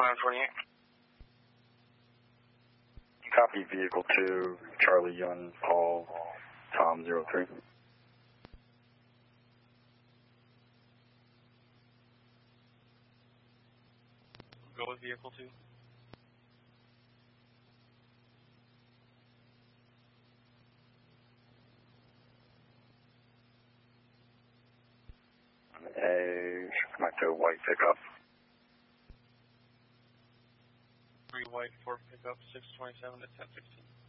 948. Copy vehicle 2, Charlie Yun, Paul, Tom 03. Go with vehicle 2. Come back to a white pickup. 3 white, 4 pickup, 627 to 1016.